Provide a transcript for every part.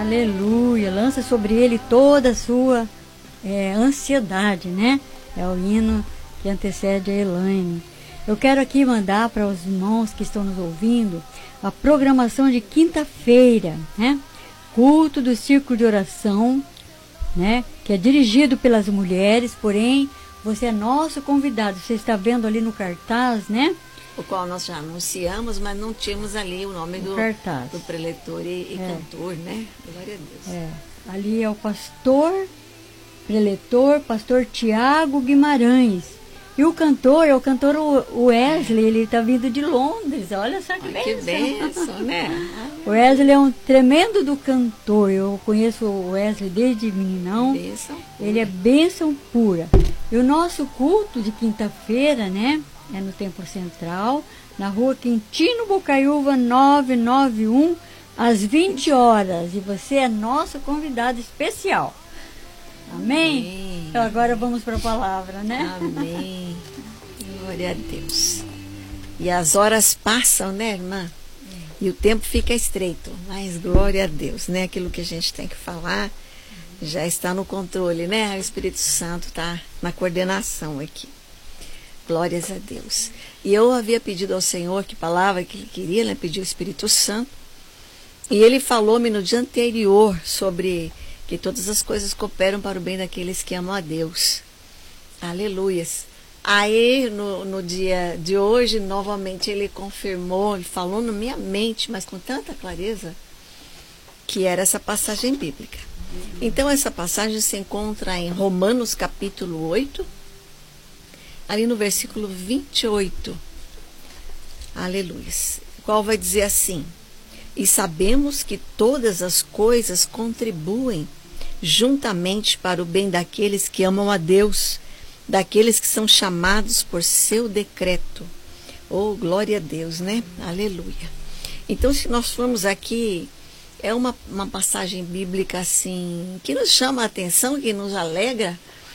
Aleluia. Lança sobre ele toda a sua ansiedade, né? É o hino que antecede a Elaine. Eu quero aqui mandar para os irmãos que estão nos ouvindo a programação de quinta-feira, né? Culto do Círculo de Oração, né? Que é dirigido pelas mulheres, porém, você é nosso convidado. Você está vendo ali no cartaz, né? O qual nós já anunciamos, mas não tínhamos ali o nome do preletor e cantor, né? Glória a Deus. Ali é o preletor, pastor Tiago Guimarães. E o cantor é o cantor Wesley, ele está vindo de Londres, olha só que bênção. Que bênção, né? O Wesley é um tremendo do cantor, eu conheço o Wesley desde meninão. Bênção pura. Ele é bênção pura. E o nosso culto de quinta-feira, né, é no Templo Central, na rua Quintino Bocaiúva 991, às 20 horas. E você é nosso convidado especial. Amém? Amém. Então agora vamos para a palavra, né? Amém. Glória a Deus. E as horas passam, né, irmã? E o tempo fica estreito. Mas glória a Deus, né? Aquilo que a gente tem que falar já está no controle, né? O Espírito Santo está na coordenação aqui. Glórias a Deus. E eu havia pedido ao Senhor que palavra que ele queria, né? Pediu o Espírito Santo. E ele falou-me no dia anterior sobre que todas as coisas cooperam para o bem daqueles que amam a Deus. Aleluias. Aí, no dia de hoje, novamente, ele confirmou, ele falou na minha mente, mas com tanta clareza, que era essa passagem bíblica. Então, essa passagem se encontra em Romanos capítulo 8, ali no versículo 28. Aleluias. Qual vai dizer assim: e sabemos que todas as coisas contribuem juntamente para o bem daqueles que amam a Deus, daqueles que são chamados por seu decreto. Oh, glória a Deus, né? Aleluia. Então, se nós formos aqui, é uma passagem bíblica assim, que nos chama a atenção, que nos alegra.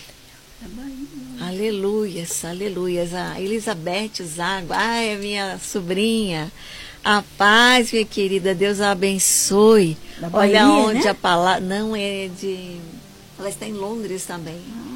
Aleluias, aleluias. A Elizabeth Zago, é minha sobrinha. A paz, minha querida, Deus a abençoe. Da Bahia, olha onde, né? A palavra não é de... Ela está em Londres também.